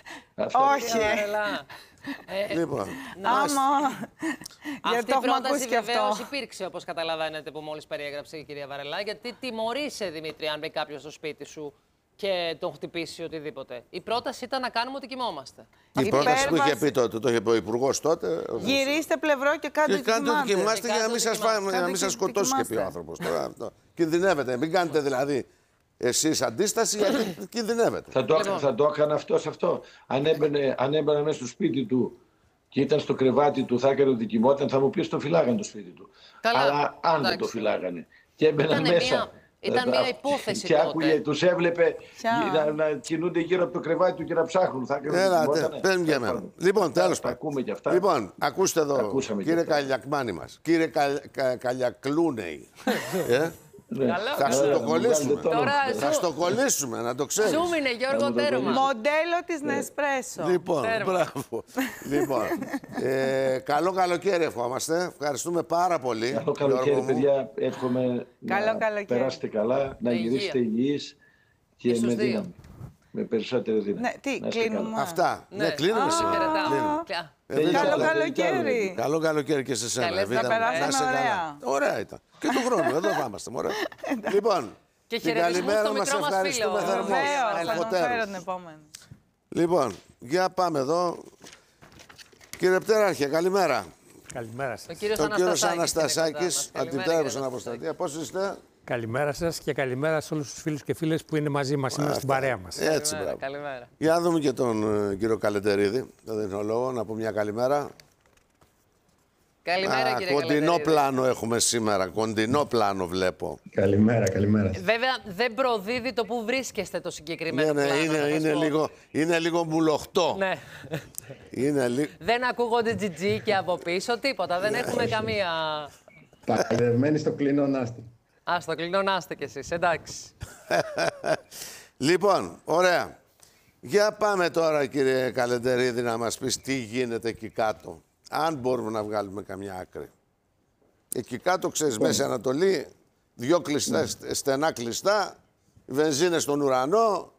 Όχι. Κυρία Βαρελά. Ε, Λοιπόν, Άμα. Γιατί Αυτή το η έχουμε πρόταση ακούσει και βεβαίως αυτό. υπήρξε, όπως καταλαβαίνετε, που μόλις περιέγραψε η κυρία Βαρελά. Γιατί τιμωρείσαι, Δημήτρη, αν μπει κάποιος στο σπίτι σου και τον χτυπήσει οτιδήποτε. Η πρόταση ήταν να κάνουμε ότι κοιμόμαστε. η πρόταση που είχε υπέρβαση- πει τότε, το είχε πει ο Υπουργός τότε. Γυρίστε πλευρό και κάντε Και ότι κάντε ότι κοιμάστε. κοιμάστε Και για να μην κάντε σας, ότι φά- κοιμάστε. να μην σας Κάντε ότι σκοτώσει και πει ο κοιμάστε. άνθρωπος. Τώρα, αυτό. Κινδυνεύετε. Μην κάνετε δηλαδή εσείς αντίσταση, γιατί κινδυνεύετε. Θα το, Λοιπόν. θα το έκανε αυτό σε αυτό. Αν έμπαινε, αν έμπαινε μέσα στο σπίτι του και ήταν στο κρεβάτι του, θα έκανε ότι κοιμόταν, θα μου πει το φυλάγανε το σπίτι του. Καλά, Αλλά αν δεν εντάξει. το φυλάγανε και έμπαιναν Ήτανε μέσα. μια- ήταν ε, μια υπόθεση και τότε. άκουγε, τους έβλεπε Ποια? να, να κινούνται γύρω από το κρεβάτι του και να ψάχνουν. Θα έκανε ότι Έλατε, κοιμότανε. παίρνει για μένα. Λοιπόν, Τα- τέλος τα πάντων. ακούμε και αυτά. Λοιπόν, ακούστε εδώ, Ακούσαμε και κύριε αυτά. Καλιακμάνη μας, κύριε Κα, Κα, Καλιακλούνεϊ. ε, Ναι. Καλά, θα καλά. σου το Μου βγάλετε κολλήσουμε. το όνομα. Τώρα Θα ζου- στο κολλήσουμε, να το ξέρεις. Zoom είναι, Γιώργο, Να μου το τέρμα. κολλήσω. Μοντέλο της Νεσπρέσο. Λοιπόν, Τέρμα. μπράβο. λοιπόν, ε, καλό καλοκαίρι ευχόμαστε. Ευχαριστούμε πάρα πολύ. Καλό καλοκαίρι, Γιώργο μου. παιδιά. Εύχομαι Καλό να καλοκαίρι. περάσετε καλά, να Με υγεία. γυρίσετε υγιείς και, Και στους με δύο. δύναμη. Με περισσότερη δύναμη. Ναι, τι, Να είστε κλείνουμε. καλά. Αυτά. Ναι, κλείνουμε Α, σήμερα. χαιρετάμε. Κλείνουμε. Κλα- Ε, Τελειώσαμε. δεν Καλό ξέρω. καλοκαίρι. Καλό καλοκαίρι και σε σένα. Καλές Εβίτα να μου. περάσαμε είσαι ωραία. καλά. Ωραία ήταν. Και του χρόνου, εδώ θα είμαστε. Ωραία. Λοιπόν, Και την χαιρετισμούς καλημέρα στο μας μικρό μας ευχαριστούμε φίλο. θερμός. Βεβαίως, θα τον Ελφωτέρους. φέρω την επόμενη. Λοιπόν, για πάμε εδώ. Κύριε Πτέραρχε, καλημέρα. Καλημέρα Ο σας. κύριος Ο κύριος Αναστασάκης. Αναστασάκης, αντιτέρμος στην Αναστασάκη. Αποστρατεία. Πώς είστε? Καλημέρα σας και καλημέρα σε όλους τους φίλους και φίλες που είναι μαζί μας σήμερα στην παρέα μας. Έτσι, Καλημέρα, μπράβο. καλημέρα. Για να δούμε και τον ε, κύριο Καλεντερίδη. Δεν δίνω λόγο να πω μια καλημέρα. Καλημέρα, Α, κύριε κοντινό Καλεντερίδη. πλάνο έχουμε σήμερα. Κοντινό πλάνο βλέπω. Καλημέρα, καλημέρα. Βέβαια, δεν προδίδει το που βρίσκεστε το συγκεκριμένο Ναι, ναι, πλάνο, είναι, να σας είναι, πω. λίγο, είναι λίγο μουλοχτό. Ναι. Είναι λι... Δεν ακούγονται τζιτζί και από πίσω, τίποτα. Δεν έχουμε καμία... Παγιδευμένοι στο κλίνο νάστη. Α, το κλεινώνάστε κι εσείς, εντάξει. Λοιπόν, ωραία. Για πάμε τώρα, κύριε Καλεντερίδη, να μας πεις τι γίνεται εκεί κάτω. Αν μπορούμε να βγάλουμε καμιά άκρη. Εκεί κάτω, ξέρεις, Μέση Ανατολή, δυο κλειστά, στενά κλειστά, βενζίνες στον ουρανό.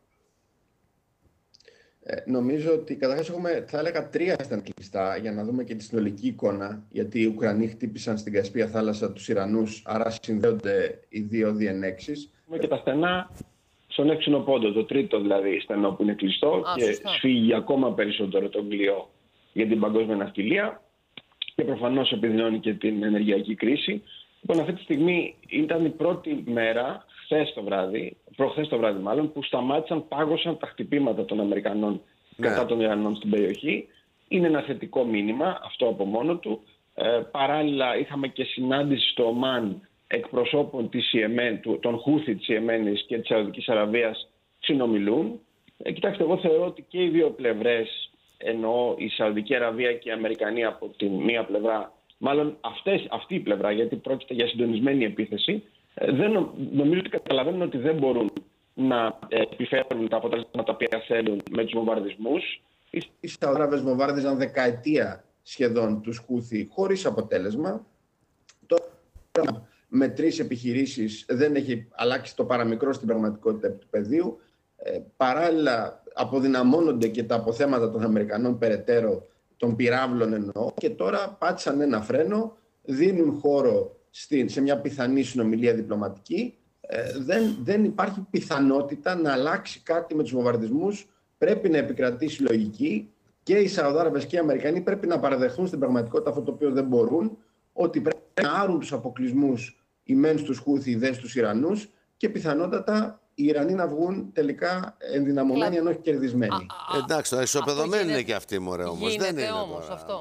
Ε, νομίζω ότι καταρχάς έχουμε, θα έλεγα, τρία στενά κλειστά για να δούμε και τη συνολική εικόνα. Γιατί οι Ουκρανοί χτύπησαν στην Κασπία θάλασσα τους Ιρανούς, άρα συνδέονται οι δύο διενέξεις. Έχουμε και τα στενά στον έξινο πόντο, το τρίτο δηλαδή στενό που είναι κλειστό Α, και σωστά. σφίγγει ακόμα περισσότερο τον κλειό για την παγκόσμια ναυτιλία και προφανώς επιδεινώνει και την ενεργειακή κρίση. Λοιπόν, αυτή τη στιγμή ήταν η πρώτη μέρα, χθες το βράδυ, προχθές το βράδυ μάλλον, που σταμάτησαν, πάγωσαν τα χτυπήματα των Αμερικανών Ναι. κατά των Ιρανών στην περιοχή. Είναι ένα θετικό μήνυμα αυτό από μόνο του. Ε, παράλληλα, είχαμε και συνάντηση στο Ομάν εκπροσώπων της Ιεμέν, του, των Χούθι της Ιεμένης και της Σαουδικής Αραβίας συνομιλούν. Ε, κοιτάξτε, εγώ θεωρώ ότι και οι δύο πλευρές, εννοώ η Σαουδική Αραβία και οι Αμερικανοί από τη μία πλευρά, μάλλον αυτές, αυτή η πλευρά, γιατί πρόκειται για συντονισμένη επίθεση, ε, δεν, νομίζω ότι καταλαβαίνουν ότι δεν μπορούν να ε, επιφέρουν τα αποτελέσματα τα οποία θέλουν με τους βομβαρδισμούς. Οι Σαουδάραβες βομβάρδιζαν δεκαετία σχεδόν τους Χούθι χωρίς αποτέλεσμα. Τώρα με τρεις επιχειρήσεις δεν έχει αλλάξει το παραμικρό στην πραγματικότητα του πεδίου. Ε, παράλληλα αποδυναμώνονται και τα αποθέματα των Αμερικανών περαιτέρω, των πυράβλων εννοώ, και τώρα πάτησαν ένα φρένο, δίνουν χώρο στη, σε μια πιθανή συνομιλία διπλωματική. Ε, δεν, δεν υπάρχει πιθανότητα να αλλάξει κάτι με τους βομβαρδισμούς. Πρέπει να επικρατήσει λογική και οι Σαουδάραβες και οι Αμερικανοί πρέπει να παραδεχθούν στην πραγματικότητα αυτό το οποίο δεν μπορούν, ότι πρέπει να άρουν τους αποκλεισμούς οι μεν στους Χούθι, οι δε στους Ιρανούς, και πιθανότατα οι Ιρανοί να βγουν τελικά ενδυναμωμένοι, ενώ όχι κερδισμένοι. Α, α, Εντάξει, τα ισοπεδωμένοι είναι και αυτοί, μωρέ, όμως. Γίνεται δεν είναι όμως τώρα. αυτό.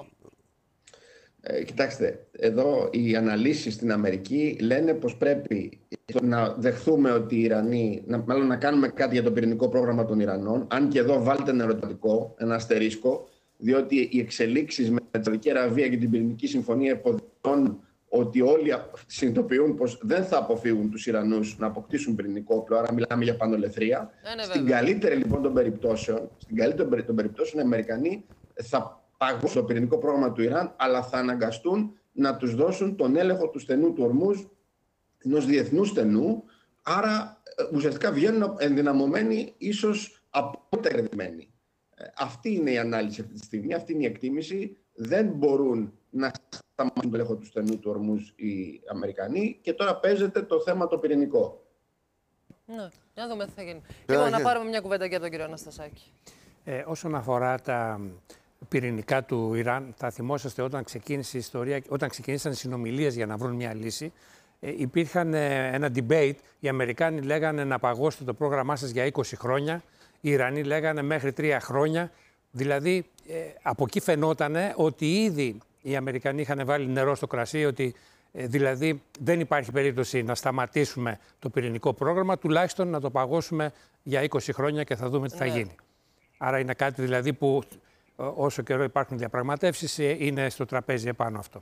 Ε, κοιτάξτε, εδώ οι αναλύσεις στην Αμερική λένε πως πρέπει να δεχθούμε ότι οι Ιρανοί, να, μάλλον να κάνουμε κάτι για το πυρηνικό πρόγραμμα των Ιρανών, αν και εδώ βάλτε ένα ερωτηματικό, ένα αστερίσκο, διότι οι εξελίξεις με τη Σαουδική Αραβία και την πυρηνική συμφωνία υποδεικνύουν ότι όλοι συνειδητοποιούν πως δεν θα αποφύγουν τους Ιρανούς να αποκτήσουν πυρηνικό όπλο, άρα μιλάμε για πανολεθρία. Ε, στην καλύτερη λοιπόν των περιπτώσεων, στην καλύτερη των περιπτώσεων, οι Αμερικανοί θα παγώσουν το πυρηνικό πρόγραμμα του Ιράν, αλλά θα αναγκαστούν να τους δώσουν τον έλεγχο του στενού του Ορμούζ, ενός διεθνούς στενού, άρα ουσιαστικά βγαίνουν ενδυναμωμένοι, ίσως απόλυτα κερδισμένοι. Αυτή είναι η ανάλυση αυτή τη στιγμή, αυτή είναι η εκτίμηση. Δεν μπορούν να σταματήσουν τον έλεγχο του στενού του Ορμούζ οι Αμερικανοί, και τώρα παίζεται το θέμα το πυρηνικό. Ναι, να δούμε τι θα γίνει. Λοιπόν, να πάρουμε μια κουβέντα και από τον κύριο Αναστασάκη. Ε, όσον αφορά τα πυρηνικά του Ιράν, θα θυμόσαστε όταν ξεκίνησε η ιστορία, όταν ξεκίνησαν οι συνομιλίες για να βρουν μια λύση, ε, υπήρχαν ε, ένα debate. Οι Αμερικάνοι λέγανε να παγώσετε το πρόγραμμά σας για είκοσι χρόνια, οι Ιρανοί λέγανε μέχρι τρία χρόνια. Δηλαδή, ε, από εκεί φαινόταν ότι ήδη οι Αμερικανοί είχαν βάλει νερό στο κρασί, ότι ε, δηλαδή δεν υπάρχει περίπτωση να σταματήσουμε το πυρηνικό πρόγραμμα, τουλάχιστον να το παγώσουμε για είκοσι χρόνια και θα δούμε τι θα Ναι. γίνει. Άρα είναι κάτι δηλαδή που όσο καιρό υπάρχουν διαπραγματεύσεις είναι στο τραπέζι επάνω αυτό.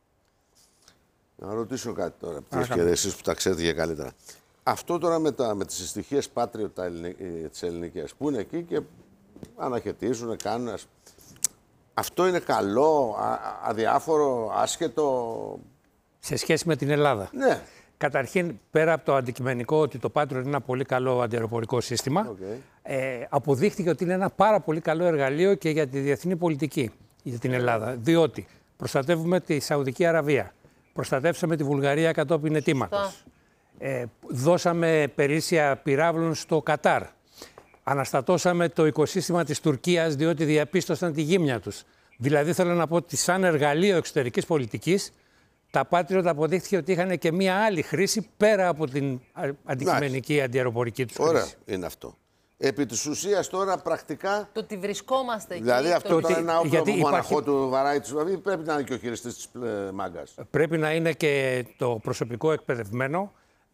Να ρωτήσω κάτι τώρα, και εσείς που τα ξέρετε και καλύτερα. Αυτό τώρα με, τα, με τις συστοιχίες Patriot τις ελληνικές, που είναι εκεί και αναχαιτίζουν, κάνουν... Αυτό είναι καλό, α, αδιάφορο, άσχετο? Σε σχέση με την Ελλάδα. Ναι. Καταρχήν, πέρα από το αντικειμενικό ότι το Patriot είναι ένα πολύ καλό αντιαεροπορικό σύστημα, Okay. ε, αποδείχθηκε ότι είναι ένα πάρα πολύ καλό εργαλείο και για τη διεθνή πολιτική για την Ελλάδα. Διότι προστατεύουμε τη Σαουδική Αραβία, προστατεύσαμε τη Βουλγαρία κατόπιν αιτήματος, ε, δώσαμε περίσσια πυράβλων στο Κατάρ, αναστατώσαμε το οικοσύστημα της Τουρκίας διότι διαπίστωσαν τη γύμνια τους. Δηλαδή θέλω να πω ότι σαν εργαλείο εξωτερικής πολιτικής τα Patriot αποδείχθηκε ότι είχαν και μία άλλη χρήση πέρα από την αντικειμενική αντιαεροπορική τους χρήση. Ωραία είναι αυτό. Επί της ουσίας τώρα πρακτικά... Το ότι βρισκόμαστε εκεί. Δηλαδή αυτό το... τώρα είναι ένα όπλο γιατί που μοναχό υπάρχει... του βαράει τους, δηλαδή πρέπει να είναι και ο χειριστής της μάγκας. Πρέπει να είναι και το προσωπικό εκπαιδευμένο,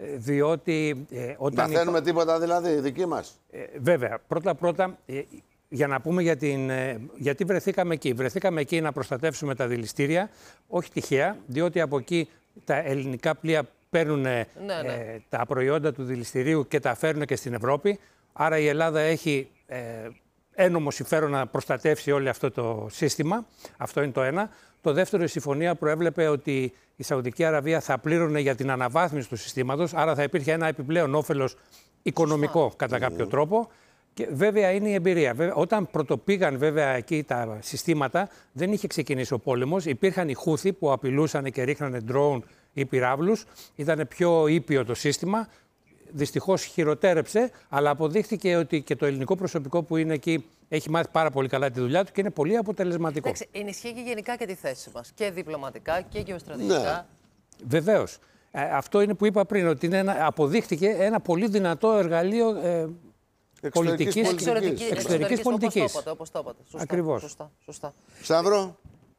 διότι ε, όταν... Μαθαίνουμε υπά... τίποτα δηλαδή, δικοί μας. Ε, βέβαια, πρώτα-πρώτα, ε, για να πούμε για την, ε, γιατί βρεθήκαμε εκεί. Βρεθήκαμε εκεί να προστατεύσουμε τα δηληστήρια, όχι τυχαία, διότι από εκεί τα ελληνικά πλοία παίρνουν ναι, ναι. Ε, τα προϊόντα του δηληστηρίου και τα φέρνουν και στην Ευρώπη. Άρα η Ελλάδα έχει ε, ένομο συμφέρον να προστατεύσει όλο αυτό το σύστημα. Αυτό είναι το ένα. Το δεύτερο, η συμφωνία προέβλεπε ότι η Σαουδική Αραβία θα πλήρωνε για την αναβάθμιση του συστήματος, άρα θα υπήρχε ένα επιπλέον όφελος οικονομικό κατά κάποιο τρόπο. Και βέβαια είναι η εμπειρία. Βέβαια, όταν πρωτοπήγαν βέβαια εκεί τα συστήματα, δεν είχε ξεκινήσει ο πόλεμος. Υπήρχαν οι Χούθι που απειλούσαν και ρίχνανε ντρόουν ή πυράβλους. Ήταν πιο ήπιο το σύστημα. Δυστυχώς χειροτέρεψε, αλλά αποδείχθηκε ότι και το ελληνικό προσωπικό που είναι εκεί έχει μάθει πάρα πολύ καλά τη δουλειά του και είναι πολύ αποτελεσματικό. Εντάξει, ενισχύει και γενικά και τη θέση μας, και διπλωματικά και γεωστρατηγικά. Ναι. Βεβαίως. Ε, αυτό είναι που είπα πριν, ότι είναι ένα, αποδείχθηκε ένα πολύ δυνατό εργαλείο ε, πολιτικής, πολιτικής. εξωτερικής πολιτικής. Όπως το είπατε, όπως το είπατε. Σωστά, Ακριβώς. Σωστά, σωστά. Σταύρο.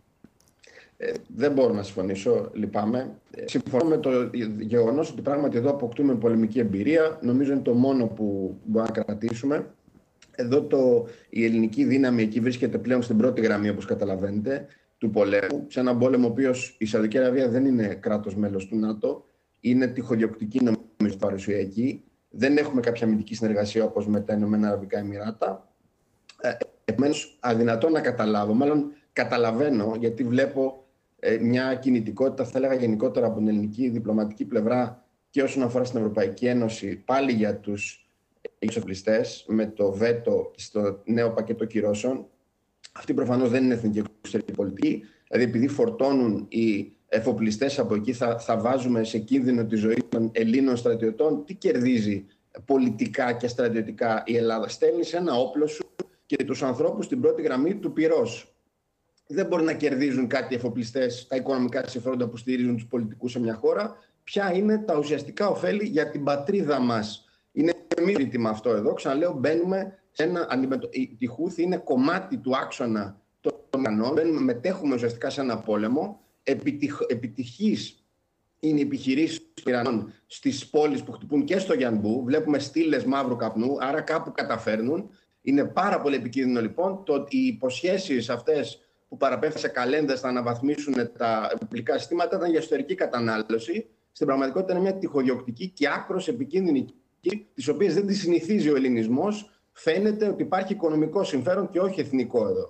Ε, δεν μπορώ να συμφωνήσω, λυπάμαι. Ε, συμφωνώ με το γεγονός ότι πράγματι εδώ αποκτούμε πολεμική εμπειρία. Νομίζω είναι το μόνο που μπορούμε να κρατήσουμε. Εδώ το, η ελληνική δύναμη εκεί βρίσκεται πλέον στην πρώτη γραμμή, όπως καταλαβαίνετε, του πολέμου. Σε έναν πόλεμο ο οποίος η Σαουδική Αραβία δεν είναι κράτος μέλος του ΝΑΤΟ. είναι τυχοδιοκτική νομίζω παρουσιακή. Δεν έχουμε κάποια αμυντική συνεργασία όπως με τα Ηνωμένα Αραβικά Εμιράτα. Ε, Επομένως, αδυνατό να καταλάβω. Μάλλον καταλαβαίνω, γιατί βλέπω ε, μια κινητικότητα, θα έλεγα γενικότερα από την ελληνική διπλωματική πλευρά και όσον αφορά στην Ευρωπαϊκή Ένωση, πάλι για τους εξοπλιστές, με το βέτο στο νέο πακέτο κυρώσεων. Αυτή προφανώς δεν είναι εθνική εξωτερική πολιτική. Δηλαδή, επειδή φορτώνουν οι εφοπλιστές από εκεί, θα, θα βάζουμε σε κίνδυνο τη ζωή των Ελλήνων στρατιωτών. Τι κερδίζει πολιτικά και στρατιωτικά η Ελλάδα? Στέλνεις ένα όπλο σου και τους ανθρώπους στην πρώτη γραμμή του πυρός. Δεν μπορεί να κερδίζουν κάτι οι εφοπλιστές, τα οικονομικά συμφέροντα που στηρίζουν τους πολιτικούς σε μια χώρα. Ποια είναι τα ουσιαστικά ωφέλη για την πατρίδα μας? Είναι μη ζήτημα αυτό εδώ. Ξαναλέω, μπαίνουμε σε ένα. Η Χούθη είναι κομμάτι του άξονα των Ιρανών. Μετέχουμε ουσιαστικά σε ένα πόλεμο. Επιτυχ, επιτυχής είναι οι επιχειρήσεις των Ιρανών στις πόλεις που χτυπούν και στο Γιανμπού. Βλέπουμε στήλες μαύρου καπνού, άρα κάπου καταφέρνουν. Είναι πάρα πολύ επικίνδυνο λοιπόν το ότι οι υποσχέσεις αυτές που παραπέμφθηκαν σε καλένδες θα αναβαθμίσουν τα επιπλικά συστήματα ήταν για εσωτερική κατανάλωση. Στην πραγματικότητα είναι μια τυχοδιοκτική και άκρως επικίνδυνη, τις οποίες δεν τη συνηθίζει ο ελληνισμός. Φαίνεται ότι υπάρχει οικονομικό συμφέρον και όχι εθνικό εδώ.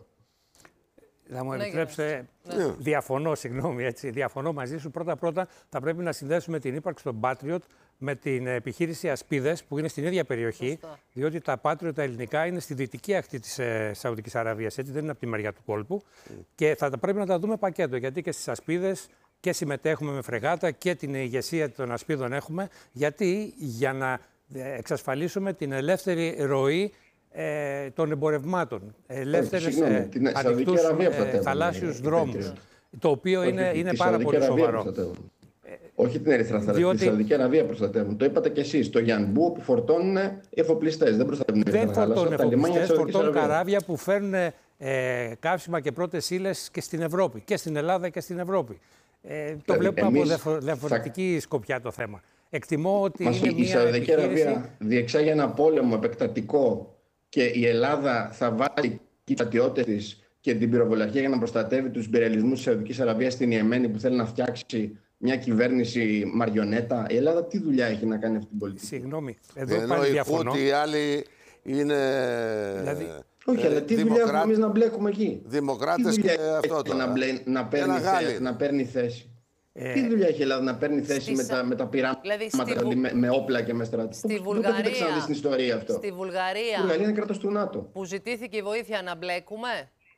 Θα μου επιτρέψετε, ναι. διαφωνώ, συγγνώμη, έτσι, διαφωνώ μαζί σου. Πρώτα-πρώτα θα πρέπει να συνδέσουμε την ύπαρξη των Patriot με την επιχείρηση Ασπίδες που είναι στην ίδια περιοχή. Σωστά. Διότι τα Patriot τα ελληνικά είναι στη δυτική ακτή της ε, Σαουδικής Αραβίας, έτσι, δεν είναι από τη μεριά του κόλπου. Mm. Και θα πρέπει να τα δούμε πακέτο, γιατί και στις Ασπίδες και συμμετέχουμε με φρεγάτα και την ηγεσία των Ασπίδων έχουμε. Γιατί για να εξασφαλίσουμε την ελεύθερη ροή Ε, των εμπορευμάτων, ελεύθερες ε, ανοιχτούς ε, θαλάσσιους δρόμους, το οποίο όχι, είναι, είναι τη πάρα πολύ σοβαρό. Ε, όχι την Ερυθρά Θάλασσα, διότι... τη Σαουδική Αραβία προστατεύουν. Το είπατε κι εσείς, το Γιανμπού όπου φορτώνουν οι εφοπλιστές, δεν προστατεύουν την Ερυθρά Θάλασσα. Δεν φορτώνουν εφοπλιστές, φορτώνουν καράβια που φέρνουν ε, καύσιμα και πρώτες ύλες και στην Ευρώπη, και στην Ελλάδα και στην Ευρώπη. Ε, το δηλαδή, βλέπουμε από διαφορετική θα... σκοπιά το θέμα. Εκτιμώ ότι Μας είναι η μια Σαουδική επιχείρηση... Αραβία διεξάγει ένα πόλεμο επεκτατικό και η Ελλάδα θα βάλει τις στρατιώτες της και την πυροβολαρχία για να προστατεύει τους υπερελισμούς της Σαουδικής Αραβίας στην Ιεμένη που θέλει να φτιάξει μια κυβέρνηση μαριονέτα. Η Ελλάδα τι δουλειά έχει να κάνει αυτή την πολιτική? Συγγνώμη, εδώ Ενώ πάλι οι διαφωνώ. Χούτι, οι άλλοι είναι... Δηλαδή... Όχι, ε, αλλά τι δουλειά έχουμε εμείς να μπλέκουμε εκεί? Δημοκράτες και αυτό το. Να, μπλέ, να, παίρνει θέση, να παίρνει θέση. Ε, τι δουλειά έχει η Ελλάδα να παίρνει θέση στις... με τα, με τα πειράματα, δηλαδή, δηλαδή, με, με όπλα και με στρατιώτε? Στη Βουλγαρία. Δεν ξαναδεί στην ιστορία αυτό. Στη Βουλγαρία. Η Βουλγαρία είναι κράτος του ΝΑΤΟ. Που ζητήθηκε η βοήθεια να μπλέκουμε.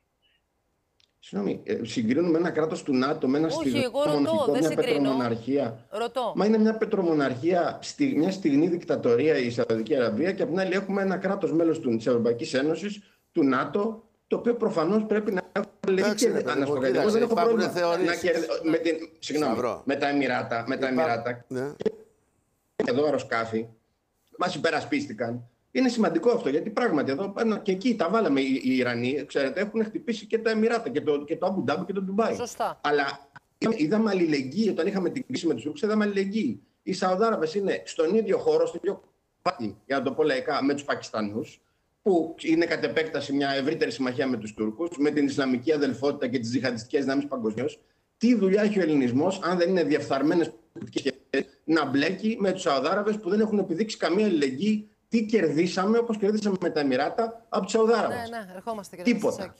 Συγγνώμη, ε, συγκρίνουμε ένα κράτος του ΝΑΤΟ με ένα στιγνό μοναρχικό, μια πετρομοναρχία. Ρωτώ. Μα είναι μια πετρομοναρχία, στη, μια στιγνή δικτατορία η Σαουδική Αραβία και απ' την άλλη έχουμε ένα κράτος μέλος της Ευρωπαϊκής Ένωσης, του ΝΑΤΟ, το οποίο προφανώς πρέπει να έχει και αναστοχαστικό. Εγώ δεν έχω πρόβλημα να κερδίσει. Συγγνώμη, με τα Εμιράτα. Με τα Εμιράτα. Εδώ αεροσκάφη μας υπερασπίστηκαν. Είναι σημαντικό αυτό, γιατί πράγματι εδώ και εκεί τα βάλαμε οι, οι Ιρανοί, ξέρετε, έχουν χτυπήσει και τα Εμιράτα και το, και το Αμπου Ντάμπι και το Ντουμπάι. Σωστά. Αλλά είδαμε αλληλεγγύη, όταν είχαμε την κρίση με τους Τούρκους, είδαμε αλληλεγγύη. Οι Σαουδάραβες είναι στον ίδιο χώρο, στο ίδιο κομμάτι, για να το πω λαϊκά, με τους Πακιστανούς, που είναι κατ' επέκταση μια ευρύτερη συμμαχία με τους Τούρκους, με την Ισλαμική αδελφότητα και τις τζιχαντιστικές δυνάμεις παγκοσμίως. Τι δουλειά έχει ο ελληνισμός, αν δεν είναι διεφθαρμένες πολιτικές σχέσεις, να μπλέκει με τους Σαουδάραβες που δεν έχουν επιδείξει καμία αλληλεγγύη? Τι κερδίσαμε, όπως κερδίσαμε με τα Εμιράτα, από τους Σαουδάραβες? Ναι, ναι, ερχόμαστε και τίποτα.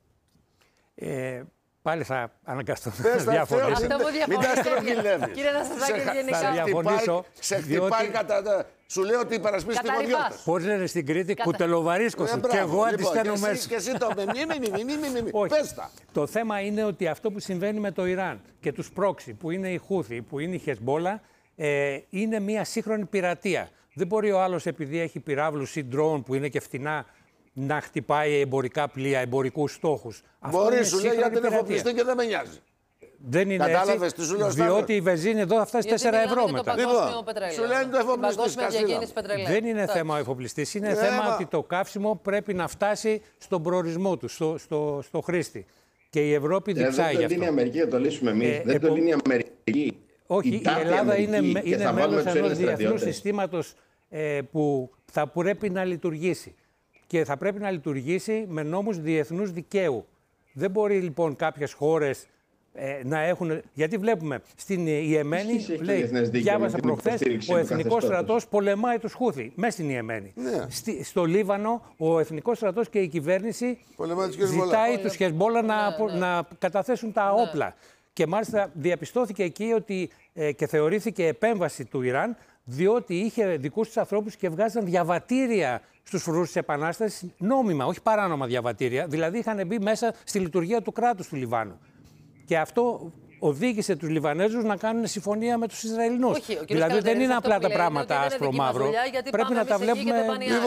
Ε, πάλι θα αναγκαστώ να διαφωνήσω. Αυτό μου διαφωνήσω. Κύριε Αναστασάκη, γενικά. Θα διαφωνήσω. Σε χτυπάει κατά... Σου λέω ότι υπερασπίζεις την ιδιότητα. Πώς λένε στην Κρήτη, κουτελοβαρίσκωση. Και εγώ αντισταίνω μέσα. Και εσύ το με μη, μη, μη, μη, μη, μη. Πες τα. Το θέμα είναι ότι αυτό που συμβαίνει με το Ιράν και τους πρόξι, που είναι η Χούθη, που είναι η Χεσμπόλα, είναι μια σύγχρονη πειρατεία. Δεν μπορεί ο άλλος, επειδή έχει πυράβλους ή ντρόουν που είναι και φτηνά, να χτυπάει εμπορικά πλοία, εμπορικούς στόχους. Μπορεί, σου λέει, γιατί είναι εφοπλιστή και δεν με νοιάζει. Δεν είναι κατάλαβες, έτσι, τι σου λέω, διότι η βενζίνη εδώ θα φτάσει τέσσερα ευρώ μετά. Λοιπόν, σου λένε το εφοπλιστής Δεν είναι θέμα ο εφοπλιστής, είναι θέμα ότι το καύσιμο πρέπει να φτάσει στον προορισμό του, στο, στο, στο χρήστη. Και η Ευρώπη διψάει γι' αυτό. Δεν το λύνει η Αμερική, θα το λύσουμε εμείς. Ε, δεν επο... το λύνει η Αμερική. Όχι, η, η Ελλάδα είναι, είναι μέλος ενός διεθνούς συστήματος ε, που θα πρέπει να λειτουργήσει. Και θα πρέπει να λειτουργήσει με νόμους διεθνούς δικαίου. Δεν μπορεί λοιπόν κάποιες χώρες ε, να έχουν. Γιατί βλέπουμε στην Ιεμένη, λέει, διάβασα προχθές, ο εθνικός στρατός πολεμάει τους Χούθη μέσα στην Ιεμένη. Ναι. Στη, στο Λίβανο, ο εθνικός στρατός και η κυβέρνηση ζητάει τους Χεσμπόλα να, ναι, ναι. να καταθέσουν τα ναι. όπλα. Και μάλιστα διαπιστώθηκε εκεί ότι ε, και θεωρήθηκε επέμβαση του Ιράν, διότι είχε δικούς τους ανθρώπους και βγάζαν διαβατήρια στους φρουρούς της Επανάστασης, νόμιμα, όχι παράνομα διαβατήρια. Δηλαδή είχαν μπει μέσα στη λειτουργία του κράτους του Λιβάνου. Και αυτό οδήγησε τους Λιβανέζους να κάνουν συμφωνία με τους Ισραηλινούς. Όχι, δηλαδή δεν είναι απλά τα πράγματα άσπρο-μαύρο. Πρέπει να τα βλέπουμε.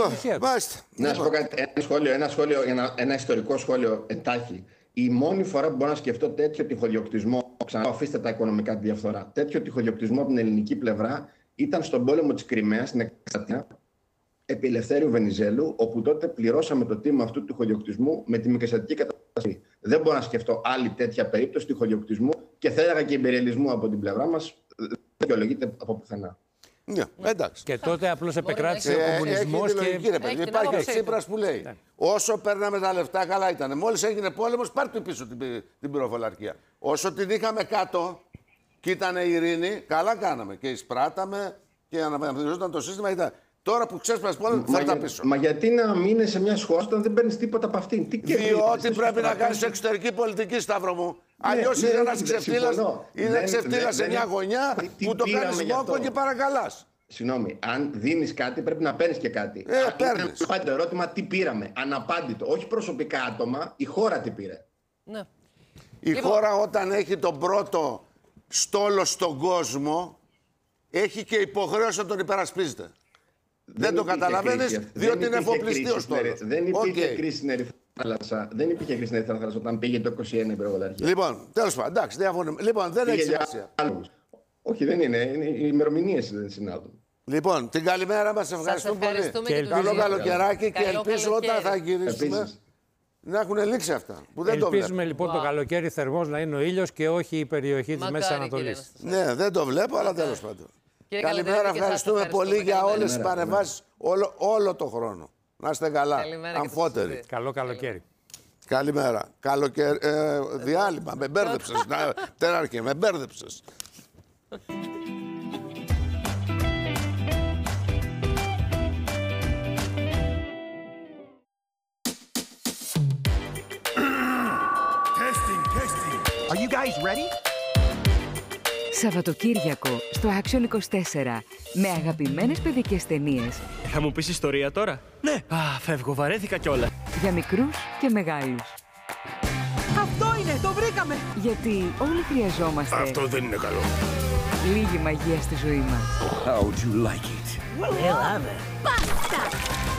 Να σου πω κάτι, ένα σχόλιο, ένα, σχόλιο, ένα, ένα ιστορικό σχόλιο εντάχει. Η μόνη φορά που μπορώ να σκεφτώ τέτοιο τυχοδιοκτισμό, ξανά αφήστε τα οικονομικά τη διαφθορά, τέτοιο τυχοδιοκτισμό από την ελληνική πλευρά ήταν στον πόλεμο της Κριμαίας, στην εκστρατεία επί Ελευθέριου Βενιζέλου, όπου τότε πληρώσαμε το τίμημα αυτού του τυχοδιοκτισμού με τη μικρασιατική κατάσταση. Δεν μπορώ να σκεφτώ άλλη τέτοια περίπτωση τυχοδιοκτισμού και θα έλεγα και υπεριαλισμού από την πλευρά μας. Δεν δικαιολογείται από πουθενά. Ναι, εντάξει. Και τότε απλώς επεκράτησε ο κομμουνισμός. Και... Έχει Υπάρχει ο Τσίπρας που λέει: ναι. Όσο παίρναμε τα λεφτά, καλά ήταν. Μόλις έγινε πόλεμος, πάρ' του πίσω την, την πυροβολαρχία. Όσο την είχαμε κάτω και ήταν η ειρήνη, καλά κάναμε. Και εισπράταμε και αναπτυσσόταν το σύστημα. Ήταν... Τώρα που ξέσπασε πόλεμο, θα τα πίσω. Μα γιατί να μείνει σε μια χώρα όταν δεν παίρνει τίποτα από αυτήν? Τι Διότι πρέπει να κάνει εξωτερική πολιτική, Σταύρο μου. Αλλιώς είσαι ένα ξεφτύλα σε μια γωνιά που το κάνει μόκο και παρακαλά. Συγγνώμη, αν δίνει κάτι, πρέπει να παίρνει και κάτι. Ε, παίρνει. Πάει το ερώτημα τι πήραμε. Αναπάντητο. Όχι προσωπικά άτομα, η χώρα τι πήρε. Ναι. Η λοιπόν... χώρα όταν έχει τον πρώτο στόλο στον κόσμο, έχει και υποχρέωση να τον υπερασπίζεται. Δεν, δεν το καταλαβαίνεις, διότι είναι εφοπλιστή ο στόλος. Δεν υπήρχε κρίση στην Ερυθρά Θάλασσα. Δεν υπήρχε κρίση στην Ερυθρά Θάλασσα όταν πήγε το είκοσι ένα η πυροβολαρχία. Λοιπόν, τέλος πάντων, εντάξει, διαφωνούμε. Λοιπόν, δεν έχει σημασία. Όχι, δεν είναι. είναι οι ημερομηνίες δεν συνάδουν. Λοιπόν, την καλημέρα μας, ευχαριστούμε πολύ. Καλό καλοκαιράκι και ελπίζω όταν θα γυρίσουμε να έχουν λήξει αυτά. Που δεν Ελπίζουμε το λοιπόν wow. το καλοκαίρι θερμός να είναι ο ήλιος και όχι η περιοχή της Μέσης Ανατολής. Ναι, δεν το βλέπω, αλλά τέλος πάντων. Καλημέρα, ευχαριστούμε πολύ για όλες τις παρεμβάσεις όλο, όλο το χρόνο. Να είστε καλά, αμφότεροι. Καλό καλοκαίρι. Καλημέρα. Καλοκαίρι, ε, διάλειμμα, με μπέρδεψες. Τεράρχε, με μπέρδεψες. Are you guys ready? Σαββατοκύριακο στο Action είκοσι τέσσερα με αγαπημένες παιδικές ταινίες. Θα μου πεις ιστορία τώρα? Ναι. Α, φεύγω, βαρέθηκα κιόλα. Για μικρούς και μεγάλους. Αυτό είναι, το βρήκαμε! Γιατί όλοι χρειαζόμαστε... Αυτό δεν είναι καλό. Λίγη μαγεία στη ζωή μας. How would you like it? Έλαβε. Πάστα!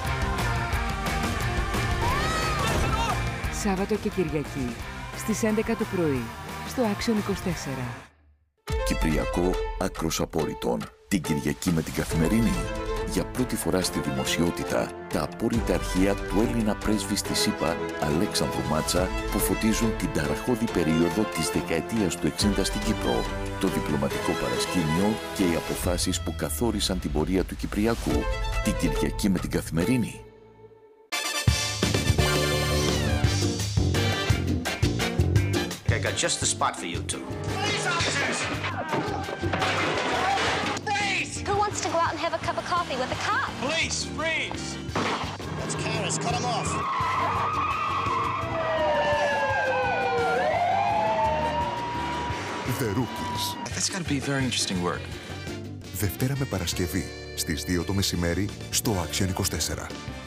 Σάββατο και Κυριακή στις έντεκα το πρωί στο Action είκοσι τέσσερα. Κυπριακό άκρος απόρριτων. Την Κυριακή με την Καθημερινή. Για πρώτη φορά στη δημοσιότητα, τα απόρριτα αρχεία του Έλληνα πρέσβη στη ΣΥΠΑ, Αλέξανδρου Μάτσα, που φωτίζουν την ταραχώδη περίοδο της δεκαετίας του εξήντα στην Κύπρο, το διπλωματικό παρασκήνιο και οι αποφάσεις που καθόρισαν την πορεία του Κυπριακού. Την Κυριακή με την Καθημερινή. I got just the spot for you two. Police officers! Freeze! Who wants to go out and have a cup of coffee with a cop? Police, freeze! That's Karis, cut him off. The Rookies. That's got to be very interesting work. Δευτέρα με Παρασκευή στις δύο το μεσημέρι στο Action είκοσι τέσσερα.